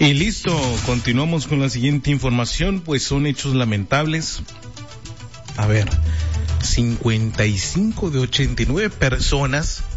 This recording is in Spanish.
Y listo, continuamos con la siguiente información, pues son hechos lamentables. A ver, 55 de 89 personas